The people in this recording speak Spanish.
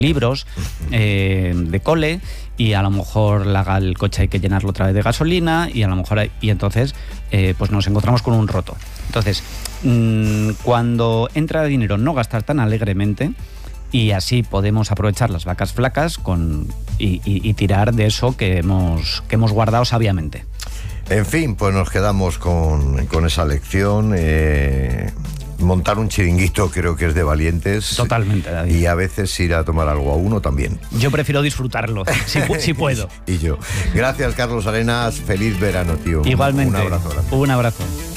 libros de cole, y a lo mejor el coche hay que llenarlo otra vez de gasolina, y a lo mejor entonces pues nos encontramos con un roto. Entonces, cuando entra dinero, no gastar tan alegremente, y así podemos aprovechar las vacas flacas y tirar de eso que hemos guardado sabiamente. En fin, pues nos quedamos con esa lección. Montar un chiringuito creo que es de valientes. Totalmente, David. Y a veces ir a tomar algo a uno también. Yo prefiero disfrutarlo, si puedo. Y yo. Gracias, Carlos Arenas. Feliz verano, tío. Igualmente. Un abrazo grande. Un abrazo.